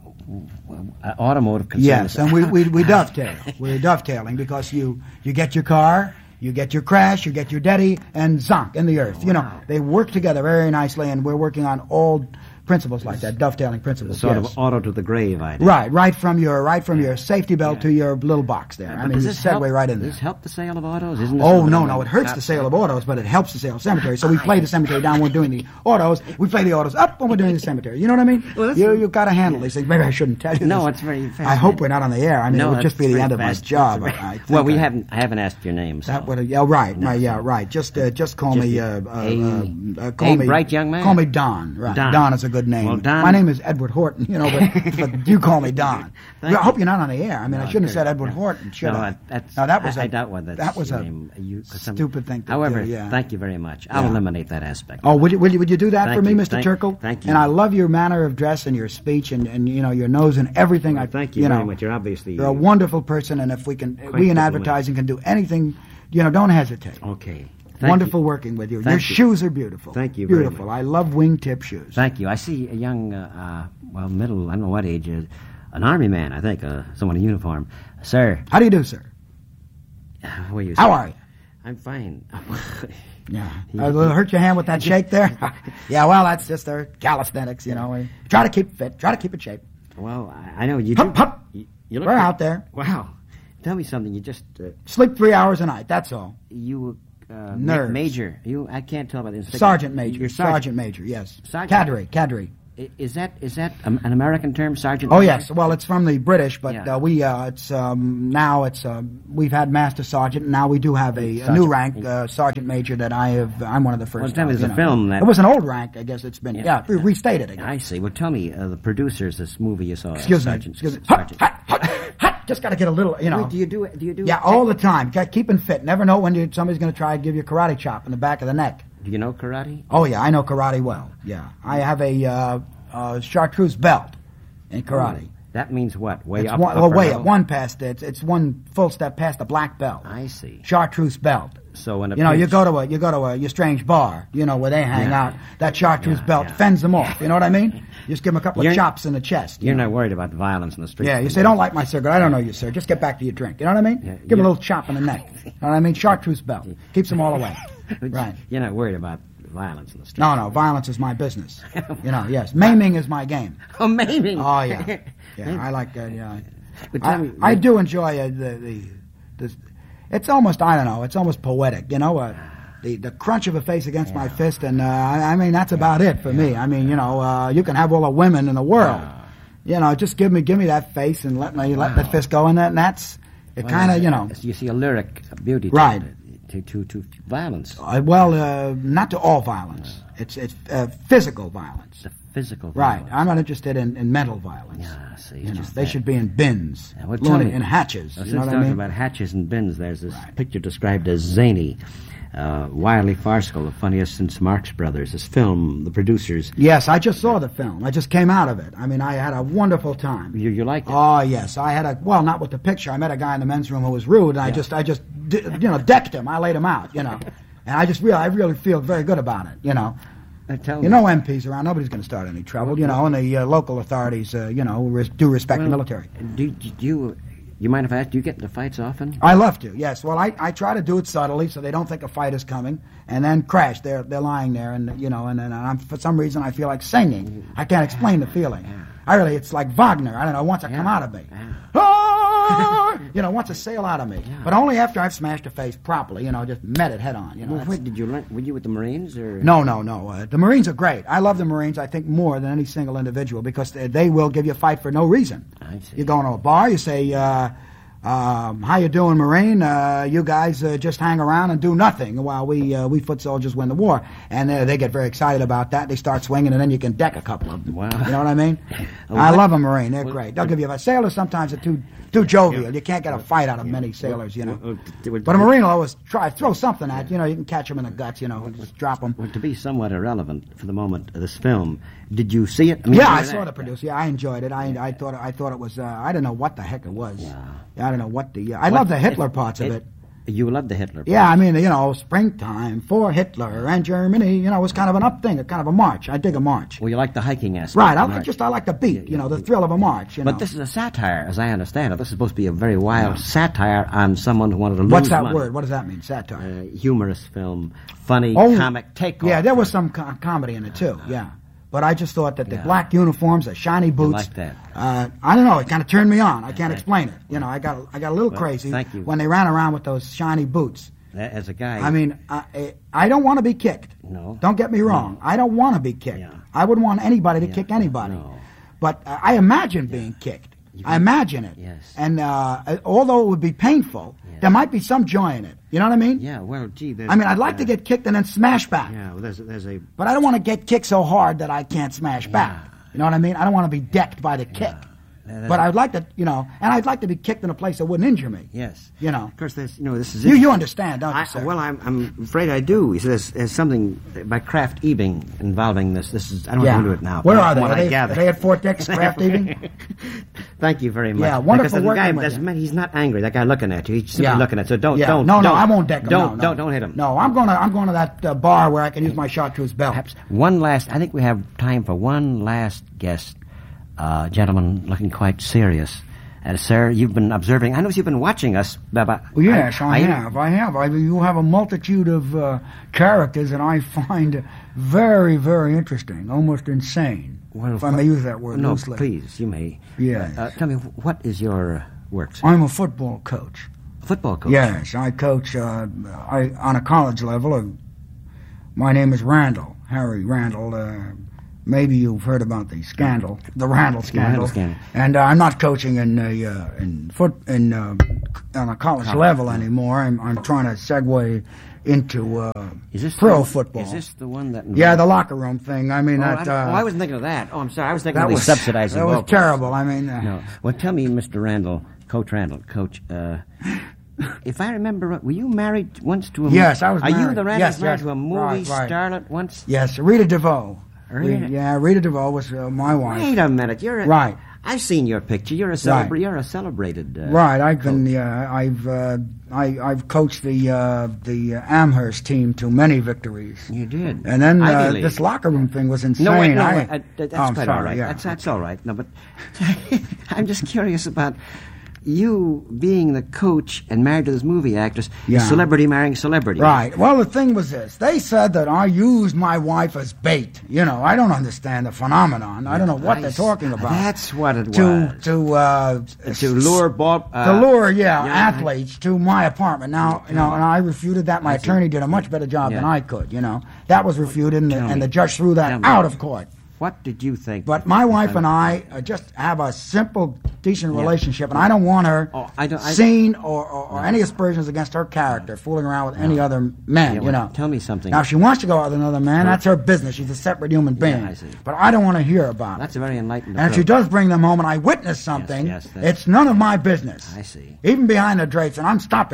Uh, automotive concern. Yes, and we, we, we dovetail. We're dovetailing because you, you get your car, you get your crash, you get your daddy, and zonk in the earth. You know, Wow. they work together very nicely, and we're working on all principles like that, dovetailing principles. Sort yes. of auto to the grave idea. Right, right from your right from your safety belt to your little box there. I But mean, does you this segue help, right in there. Does this help the sale of autos? Isn't this Oh, something no, that no, would it hurts not- the sale of autos, but it helps the sale of cemeteries. So we play the cemetery down when we're doing the autos. We play the autos up when we're doing the cemetery. You know what I mean? Well, that's- you, you've got to handle these things. Maybe I shouldn't tell you No, this. it's very I fascinating. hope we're not on the air. I mean, No, it would just that's be the very end of my fast- job. that's I very- think well, we I- haven't. I haven't asked your name. So. That would yeah, right. No, my, yeah, so- right. Just uh, just call Just me a- uh, uh, a- uh, call a me bright young man. Call me Don. Right. Don. Don is a good name. Well, Don- My name is Edward Horton, you know, but, but you call me Don. Thank I hope you. you're not on the air. I mean, No, I shouldn't have good. said Edward No. Horton, should no, I? I- That's, no, that was I, a I doubt whether that's that was your a name. You, 'cause some- stupid thing to However, do. Yeah. thank you very much. I'll Yeah. eliminate that aspect. Oh, would you, would you, would you do that Thank for me, you. Mister Thank- Turkle? thank you. And I love your manner of dress and your speech and, and you know your nose and everything. Well, I thank you, you very know, much. You're obviously You're a wonderful person, and if we can, we in diplomatic. advertising can do anything. You know, don't hesitate. Okay. Thank Wonderful you. working with you. Thank Your you. shoes are beautiful. Thank you very Beautiful. much. I love wingtip shoes. Thank you. I see a young, uh, uh, well, middle, I don't know what age, uh, an army man, I think, uh, someone in uniform. Sir, How do you do, sir? how are you? How sir? are you? I'm fine. Yeah. He- Uh, will it hurt your hand with that shake there? Yeah, well, that's just their calisthenics, you know. We try to keep fit. Try to keep in shape. Well, I, I know you do. Hup, hup. You, you look We're like- out there. Wow. Tell me something. You just, uh, Sleep three hours a night. That's all. you, uh, Nerves. ma- major. You, I can't tell about this. Sergeant major. You're sergeant. sergeant. major, yes. Sergeant. Cadre. Cadre. I- Is that is that um, an American term, sergeant? Oh major? yes, well it's from the British, but Yeah. uh, we uh, it's um, now it's uh, we've had master sergeant, and now we do have a, a new Sergeant. rank, uh, sergeant major. That I have. I'm one of the first. Well, tell me, uh, there's you a know. film that- it was an old rank. I guess it's been yeah, Yeah. restated again. I see. Well, tell me, uh, the producers, this movie you saw. Excuse me. Sergeant, Excuse me. Hut, Sergeant. hut, hut, hut. Just got to get a little, you know. Wait, do you do it? Do you do yeah, it? all the time. Got keeping fit. Never know when you, somebody's going to try to give you a karate chop in the back of the neck. Do you know karate? Oh yeah, I know karate well. Yeah, I have a uh, uh, chartreuse belt in karate. That means what? Way It's up? one, well, upper way level? up, one past it. It's, it's one full step past the black belt. I see. Chartreuse belt. So when a You know, you prince- go to a you go to a your strange bar, you know, where they hang Yeah. out. That chartreuse Yeah, belt yeah. fends them off. You know what I mean? You just give them a couple You're- of chops in the chest. you You're know. not worried about the violence in the street. Yeah, you say, don't like my cigarette. I don't know you, sir. Just get back to your drink. You know what I mean? Yeah, Give him a you're- little chop in the neck. You know what I mean? Chartreuse belt. Keeps them all away. Right. You're not worried about violence in the street. No, no, violence is my business. You know, yes. Maiming is my game. Oh, maybe. Oh, yeah. Yeah, I like that, yeah. But tell I, me- I do enjoy uh, the, the, the, it's almost, I don't know, it's almost poetic, you know, uh, the, the crunch of a face against my fist, and uh, I, I mean, that's about it for me. I mean, you know, uh, you can have all the women in the world. You know, just give me, give me that face and let me, let the Wow. fist go in that, and that's, it Well, kind of, you know. You see a lyric beauty to, Right. to, to, to violence. Uh, well, uh, not to all violence. It's it's uh, physical violence. The physical Right. violence. I'm not interested in, in mental violence. Yeah, see. You know, just they that. should be in bins, Yeah, well, tell loony, me- in hatches. Well, you since know what I talking mean? about hatches and bins, there's this Right. picture described as zany. uh, wildly farcical, the funniest since Marx Brothers. This film, the producers. Yes, I just saw the film. I just came out of it. I mean, I had a wonderful time. You, you liked it? Oh yes, I had a well, not with the picture. I met a guy in the men's room who was rude, and I Yeah. just, I just, di- you know, decked him. I laid him out, you know, and I just really, I really feel very good about it, you know. Uh, tell You me. know, M Ps around, nobody's going to start any trouble, you know, and the uh, local authorities, uh, you know, res- do respect the Well, military. Do, do you, you mind if I ask, do you get into fights often? I love to, yes. Well, I, I try to do it subtly so they don't think a fight is coming, and then crash. They're they're lying there, and you know, and then I'm, for some reason I feel like singing. I can't explain the feeling. I really, it's like Wagner. I don't know. Once it come out of me, ah! you know, once it sail out of me, but only after I've smashed a face properly. You know, just met it head on. You know. Well, that's- wait, did you learn, were you with the Marines or? No, no, no. Uh, the Marines are great. I love the Marines, I think, more than any single individual because they, they will give you a fight for no reason. I see. You go into a bar, you say, uh, um, how you doing, Marine? Uh, you guys uh, just hang around and do nothing while we uh, we foot soldiers win the war. And uh, they get very excited about that. They start swinging, and then you can deck a couple of them. Wow. You know what I mean? Well, I what- love a Marine. They're well, great. They'll give you a sailors sometimes are too too jovial. You can't get a fight out of many sailors, you know. Well, well, d- well, But a Marine will always try throw something at you. You know, you can catch them in the guts. You know, just drop them. Well, to be somewhat irrelevant for the moment, uh, this film, did you see it? I mean, Yeah, I you- saw the producer. Yeah, I enjoyed it. I I thought I thought it was. Uh, I don't know what the heck it was. Yeah. I don't know what the. Uh, I What- love the Hitler it- parts of it. You loved the Hitler. Yeah, I mean, you know, springtime for Hitler and Germany. You know, it was kind of an up thing, a kind of a march. I dig a march. Well, you like the hiking aspect. Right. I of like art. just I like the beat. You know, the thrill of a march. You know. But this is a satire, as I understand it. This is supposed to be a very wild satire on someone who wanted to lose What's that money. word? What does that mean? Satire. Uh, humorous film, funny, Oh, comic takeoff. Yeah, there was some co- comedy in it too. Yeah. But I just thought that the Yeah. black uniforms, the shiny boots. like that. Uh, I don't know. It kind of turned me on. I can't explain it. You know, I got I got a little Well, crazy thank you. when they ran around with those shiny boots. As a guy, I mean, I, I don't want to be kicked. No. Don't get me wrong. I don't want to be kicked. Yeah. I wouldn't want anybody to Yeah. kick anybody. No. But uh, I imagine being kicked. I imagine it. Yes. And uh, although it would be painful, Yeah. there might be some joy in it. You know what I mean? yeah, well, gee, there's, I mean, I'd like uh, to get kicked and then smash back. Yeah, well, there's there's a But I don't want to get kicked so hard that I can't smash back. You know what I mean? I don't want to be decked by the kick. There's But a- I'd like to, you know, and I'd like to be kicked in a place that wouldn't injure me. yes, You know. Of course, there's you know this is You it. you understand, don't you, I, sir? well, I'm I'm afraid I do. He says there's something by Kraft Ebing involving this. This is I don't yeah. want to go into it now. Where but are they? what Are I they, gather. are they at Fort Dix, Kraft Eating? Thank you very much. Yeah, wonderful Because the working guy, with that's- you. man, he's not angry. That guy looking at you. He's simply Yeah. looking at you. So don't, Yeah. don't. No, no, don't, I won't deck him. Don't, no, no. don't, don't hit him. No, I'm going to I'm going to that uh, bar where I can use my chartreuse belt. Perhaps one last. I think we have time for one last guest, uh, gentleman, looking quite serious. Uh, sir, you've been observing. I know you've been watching us. But Well, yes, I, have. I have. I, you have a multitude of uh, characters that I find very, very interesting, almost insane. Well, if I may use that word no, loosely. please, you may. Yes. Uh, tell me, what is your uh, work, sir? I'm a football coach. Football coach. Yes, I coach uh, I, on a college level. Uh, my name is Randall, Harry Randall. Uh, maybe you've heard about the scandal, the Randall scandal. Randall scandal. And uh, I'm not coaching in a, uh, in foot in uh, on a college, College, level yeah. anymore. I'm I'm trying to segue into uh, Is this pro the, football. Is this the one that? Yeah, the locker room thing. I mean, Oh, that. I, Uh, oh, I wasn't thinking of that. Oh, I'm sorry. I was thinking that of the was subsidizing. That was vocals. terrible. I mean, uh, No. Well, tell me, Mister Randall, Coach Randall, Coach. Uh, if I remember, right, were you married once to a? Yes, I was Are you married. the Randalls Yes, married yes. to a movie Right, right. starlet once? yes, Rita DeVoe. Rita- Re- yeah, Rita DeVoe was uh, my wife. Wait a minute. You're a, Right. I've seen your picture. You're a celebra- Right. You're a celebrated. Uh, Right, I've been, yeah, I've, uh, I, I've coached the uh, the uh, Amherst team to many victories. You did. And then Ivy uh, League. this locker room thing was insane. No, wait, no, I, wait, uh, that's oh, I'm quite sorry, all right. Yeah. That's that's all right. No, but I'm just curious about you being the coach and married to this movie actress. Yeah. Celebrity marrying celebrity. Right. Well, the thing was this: they said that I used my wife as bait. You know, I don't understand the phenomenon. I don't know what I they're s- talking about. That's what it to was. to uh, To lure ball. Uh, to lure, yeah, yeah, athletes to my apartment. Now, you know, and I refuted that. My I see. attorney did a much better job than Yeah. I could. You know, that was refuted, and the, Tell and me. the judge threw Tell that me. out of court. What did you think? But my wife and I uh, just have a simple, decent Yeah. relationship, and I don't want her Oh, I don't- I- seen or, or, or any aspersions against her character, fooling around with any other man. Yeah, you well, know. tell me something. Now, if she wants to go out with another man, that's her business. She's a separate human being. I see. But I don't want to hear about That's it. a very enlightened And if she approach. does bring them home, and I witness something, yes, that's- it's none of my business. I see. Even behind the drapes, and I'm stopping that.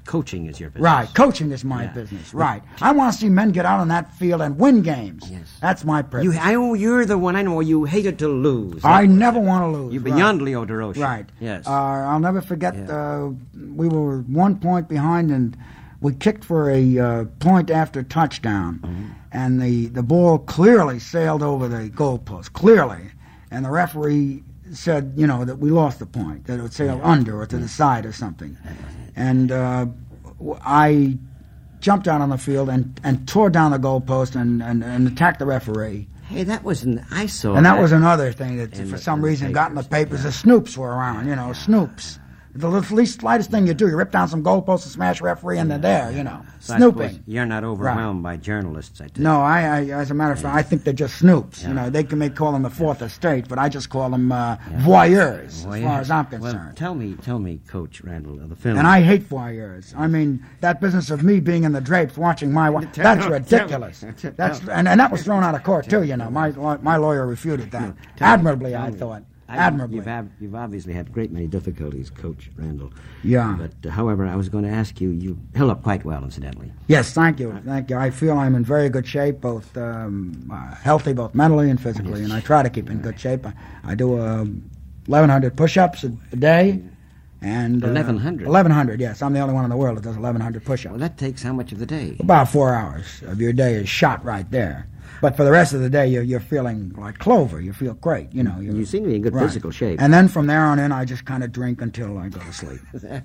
coaching is your business. Right, coaching is my Yeah. business. Right, I want to see men get out on that field and win games. Yes. That's my purpose. You, I know you're the one I know you hated to lose. I never want to lose. You're right. beyond Leo DeRoche. Right. Yes. Uh, I'll never forget. Yeah. Uh, we were one point behind, and we kicked for a uh, point after touchdown, Mm-hmm. and the the ball clearly sailed over the goalpost. Clearly, and the referee said, you know, that we lost the point, that it would sail under or to the side or something. And uh, w- I jumped out on the field and, and tore down the goalpost and, and, and attacked the referee. Hey, that was an I saw. And that was another thing that, in for the- some in the reason, got in the papers. papers. The Snoops were around, you know, Snoops. The little- least slightest thing you do, you rip down some goalposts and smash a referee, and they're there, you know, So I suppose snooping. You're not overwhelmed by journalists, I take. No, I, I, as a matter of fact, I think they're just snoops. Yeah. You know, they can may call them the fourth estate, but I just call them uh, voyeurs, Well, as yeah. far as I'm Well, concerned. tell me, tell me, Coach Randall, of the film. And I hate voyeurs. I mean, that business of me being in the drapes watching my wife, that's Tell- ridiculous. tell- That's tell- and, and that was thrown out of court too, you know. My my lawyer refuted that. Admirably, tell I me. thought. I- Admirably. You've, have, you've obviously had a great many difficulties, Coach Randall. Yeah. But, uh, however, I was going to ask you, you held up quite well, incidentally. Yes, thank you, thank you. I feel I'm in very good shape, both um, uh, healthy, both mentally and physically, and I try to keep in good shape. I, I do uh, eleven hundred push-ups a, a day, and uh, eleven hundred? eleven hundred, yes. I'm the only one in the world that does eleven hundred push-ups. Well, that takes how much of the day? About four hours of your day is shot right there. But for the rest of the day, you're, you're feeling like clover. You feel great, you know. You're, You seem to be in good right. physical shape. And then from there on in, I just kind of drink until I go to sleep.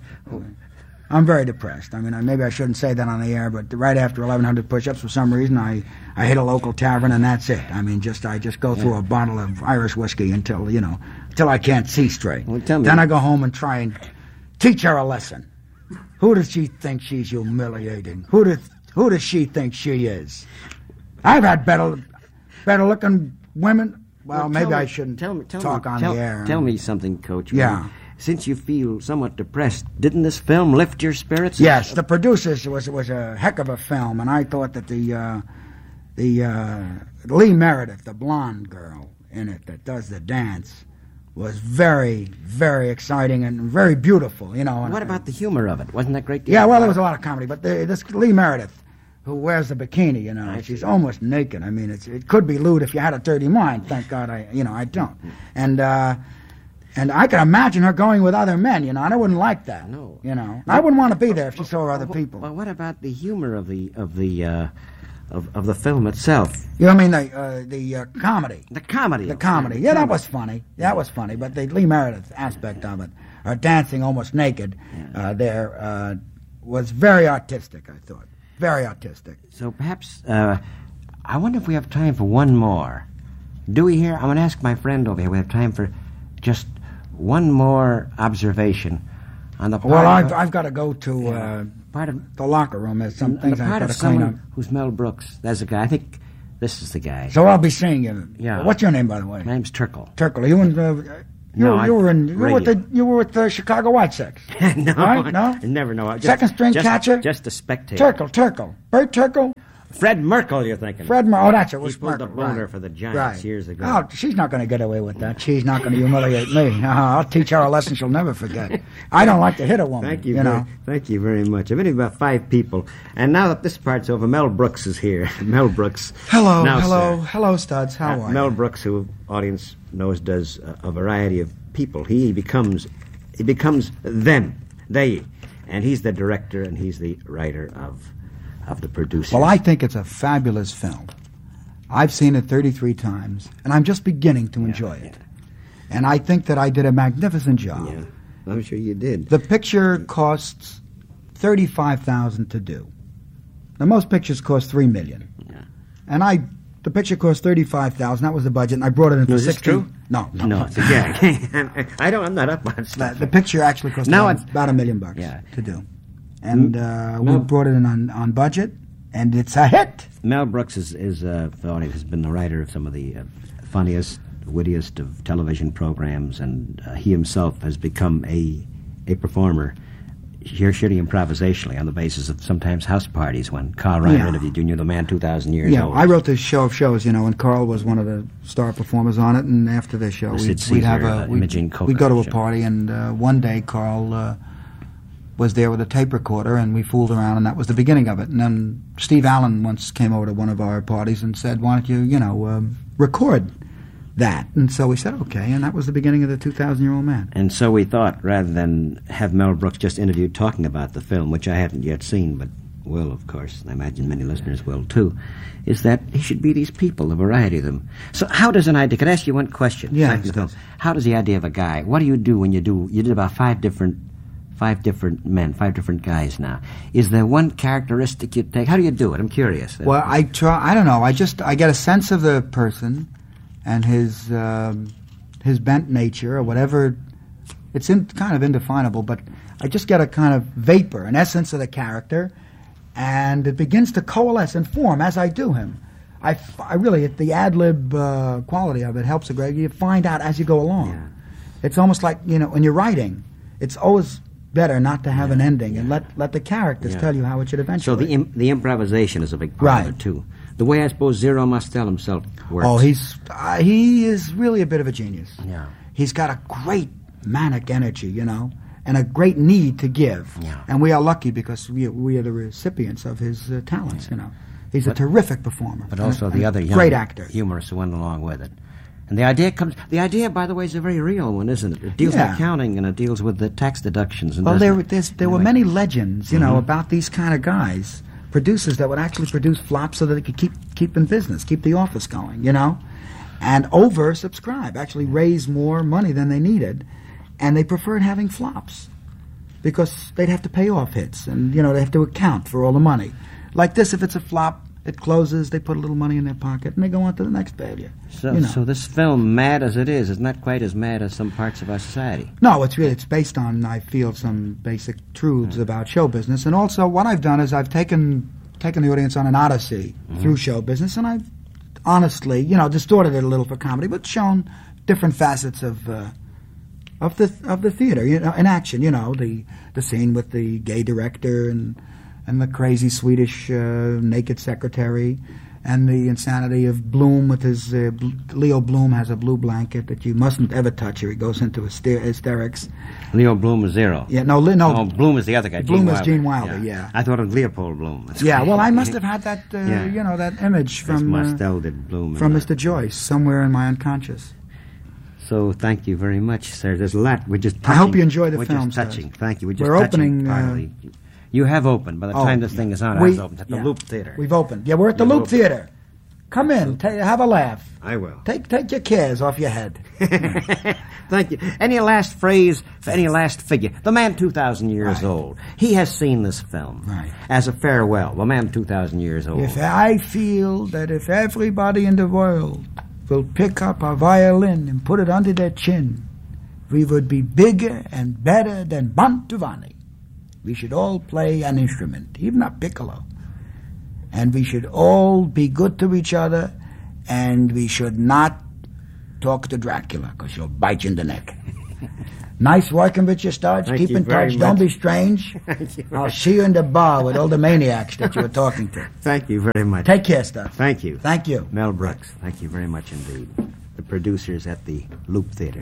I'm very depressed. I mean, I, maybe I shouldn't say that on the air, but right after eleven hundred push-ups, for some reason, I, I hit a local tavern, and that's it. I mean, just I just go through a bottle of Irish whiskey until, you know, until I can't see straight. Well, tell me- Then I go home and try and teach her a lesson. Who does she think she's humiliating? Who does, who does she think she is? I've had better, better-looking women. Well, Well, maybe tell I me- shouldn't tell me, tell talk me, on tell, the air. Tell me something, Coach. Yeah. Randall. Since you feel somewhat depressed, didn't this film lift your spirits? Yes, the producers was was a heck of a film, and I thought that the uh, the uh, Lee Meredith, the blonde girl in it that does the dance, was very very exciting and very beautiful. You know. And, What about the humor of it? Wasn't that great? Yeah, well, there was a lot of comedy, but the, this Lee Meredith, who wears the bikini, you know, I she's see. almost naked. I mean, it's it could be lewd if you had a dirty mind. Thank God, I you know I don't, and. Uh, And I can imagine her going with other men, you know, and I wouldn't like that. No. You know. I wouldn't want to be there if she saw other people. Well, what about the humor of the of the uh, of of the film itself? You know what I mean? The, uh, the uh, comedy. The comedy. The of it. comedy. Yeah, that was funny. That was funny. But the Lee Meredith aspect of it, her dancing almost naked uh, there, uh, was very artistic, I thought. Very artistic. So perhaps uh, I wonder if we have time for one more. Do we here? I'm going to ask my friend over here. We have time for just one more observation on the part Well, of, I've, I've got to go to uh, part of the locker room. There's some on things the I've part got of to clean up. someone who's Mel Brooks. There's a guy. I think this is the guy. So I'll be seeing you. Yeah. What's your name, by the way? My name's Turkle. Turkle. You in? Uh, you, No, you I- were in. You were with radio. the. You were with the Chicago White Sox. no, Right? No? I never know. Just, Second string just, catcher? Just a spectator. Turkle. Turkle. Bert Turkle. Fred Merkel, you're thinking. Fred Mer- Oh, that's it. He Was pulled the Merkel, boner right. for the Giants right. years ago. Oh, she's not going to get away with that. She's not going to humiliate me. Uh-huh. I'll teach her a lesson she'll never forget. I don't like to hit a woman. Thank you, You very, know. thank you very much. I've only about five people, and now that this part's over, Mel Brooks is here. Mel Brooks. Hello, Now, hello, sir, hello, Studs. How uh, are Mel you? Brooks, who audience knows, does a, a variety of people. He becomes, he becomes them, they, and he's the director and he's the writer of, of the producer. Well, I think it's a fabulous film. I've seen it thirty-three times, and I'm just beginning to enjoy it. And I think that I did a magnificent job. Yeah, I'm sure you did. The picture costs thirty-five thousand dollars to do. Now, most pictures cost three million dollars. Yeah. And I, the picture cost thirty-five thousand dollars. That was the budget, and I brought it into No, is this sixteen. true? No, no, No, it's a gag. I don't. I'm not up on The, stuff. the picture actually cost Now about, it's- about a million bucks Yeah. to do. And uh, we Mel- brought it in on, on budget, and it's a hit. Mel Brooks is, is uh, for the audience, has been the writer of some of the uh, funniest, wittiest of television programs, and uh, he himself has become a a performer, here shooting improvisationally on the basis of sometimes house parties when Carl Reiner Yeah. interviewed you, and you're the man two thousand years Yeah, old. I wrote this show of shows, you know, and Carl was one of the star performers on it. And after the show, The we'd, Sid we'd have Caesar, a uh, we'd, Imogene we'd go to a Coca show. party, and uh, one day Carl uh, was there with a tape recorder, and we fooled around, and that was the beginning of it. And then Steve Allen once came over to one of our parties and said, why don't you, you know, um, record that? And so we said, okay, and that was the beginning of the two thousand Year Old Man. And so we thought, rather than have Mel Brooks just interviewed talking about the film, which I haven't yet seen, but will, of course, and I imagine many listeners will too, is that he should be these people, a variety of them. So how does an idea, could I ask you one question? Yeah. The film. How does the idea of a guy, what do you do when you do, you did about five different, five different men, five different guys now. Is there one characteristic you take? How do you do it? I'm curious. Well, I try, I don't know, I just, I get a sense of the person and his, um, his bent nature or whatever. It's in, kind of indefinable, but I just get a kind of vapor, an essence of the character, and it begins to coalesce and form as I do him. I, f- I really, it, the ad-lib uh, quality of it helps a great. You find out as you go along. Yeah. It's almost like, you know, when you're writing, it's always better not to have Yeah. an ending Yeah. and let, let the characters Yeah. tell you how it should So eventually. the Im- the improvisation is a big part Right. of it, too. The way I suppose Zero Mostel himself works. Oh, he's uh, he is really a bit of a genius. Yeah. He's got a great manic energy, you know, and a great need to give. Yeah. And we are lucky because we we are the recipients of his uh, talents, you know. He's a terrific performer. But and also a, the and a other young great actor. humorists who went along with it. And the idea comes. The idea, by the way, is a very real one, isn't it? It deals Yeah. with accounting and it deals with the tax deductions. And Well, doesn't there it? there's, there were Anyway. many legends, you know, Mhm. about these kind of guys, producers that would actually produce flops so that they could keep keep in business, keep the office going, you know, and oversubscribe, actually raise more money than they needed, and they preferred having flops because they'd have to pay off hits, and you know they have to account for all the money. Like this, if it's a flop, it closes, they put a little money in their pocket, and they go on to the next failure. So, you know. so this film, mad as it is, is not quite as mad as some parts of our society. No, it's really it's based on, I feel, some basic truths about show business, and also what I've done is I've taken taken the audience on an odyssey through show business, and I've honestly, you know, distorted it a little for comedy, but shown different facets of uh, of the of the theater, you know, in action. You know, the the scene with the gay director and and the crazy Swedish uh, naked secretary. And the insanity of Bloom with his... Uh, Bl- Leo Bloom has a blue blanket that you mustn't ever touch or he goes into hyster- hysterics. Leo Bloom is Zero. Yeah, no, li- no. Oh, Bloom is the other guy. Bloom Gene is Wilder. Gene Wilder, yeah. I thought of Leopold Bloom. That's Yeah, great. well, I must have had that, uh, Yeah. you know, that image Because from uh, Mostel did Bloom. from and Mister Joyce somewhere in my unconscious. So thank you very much, sir. There's a lot. We're just I touching. hope you enjoy the We're film, just sir. touching. Thank you. We're just We're touching opening, part of uh, the- You have opened. By the Oh, time this yeah. thing is on, We- it's opened at the yeah. Loop Theater. We've opened. Yeah, we're at the You've Loop opened. Theater. Come in, ta have a laugh. I will. Take take your cares off your head. Thank you. Any last phrase for any last figure? The man two thousand years Right. old. He has seen this film. Right. As a farewell. The man two thousand years old. If I feel that if everybody in the world will pick up a violin and put it under their chin, we would be bigger and better than Mantovani. We should all play an instrument, even a piccolo. And we should all be good to each other, and we should not talk to Dracula, because he'll bite you in the neck. Nice working with you, Starch. Thank Keep you in very touch. Don't much. be strange. Thank you. I'll see you in the bar with all the maniacs that you were talking to. Thank you very much. Take care, Starch. Thank you. Thank you. Mel Brooks. Thank you very much indeed. The producers at the Loop Theater.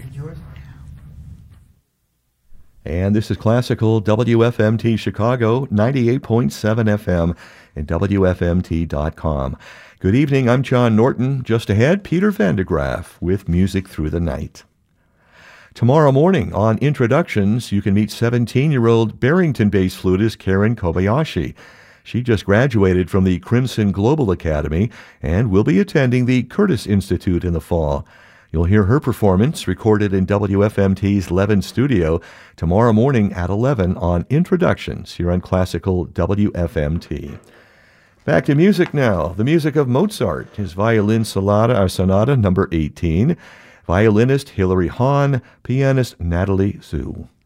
And this is Classical W F M T Chicago, ninety-eight point seven F M and W F M T dot com. Good evening, I'm John Norton. Just ahead, Peter Vandegraff with Music Through the Night. Tomorrow morning on Introductions, you can meet seventeen-year-old Barrington bass flutist Karen Kobayashi. She just graduated from the Crimson Global Academy and will be attending the Curtis Institute in the fall. You'll hear her performance recorded in W F M T's Levin studio tomorrow morning at eleven on Introductions here on Classical W F M T. Back to music now. The music of Mozart, his violin sonata, or sonata number eighteen. Violinist Hilary Hahn, pianist Natalie Zhu.